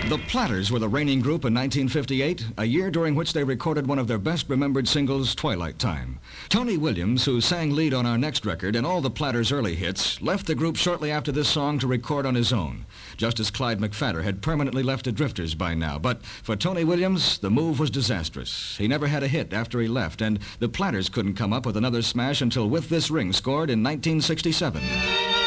The Platters were the reigning group in 1958, a year during which they recorded one of their best-remembered singles, Twilight Time. Tony Williams, who sang lead on our next record and all the Platters' early hits, left the group shortly after this song to record on his own, just as Clyde McPhatter had permanently left the Drifters by now. But for Tony Williams, the move was disastrous. He never had a hit after he left, and the Platters couldn't come up with another smash until With This Ring scored in 1967.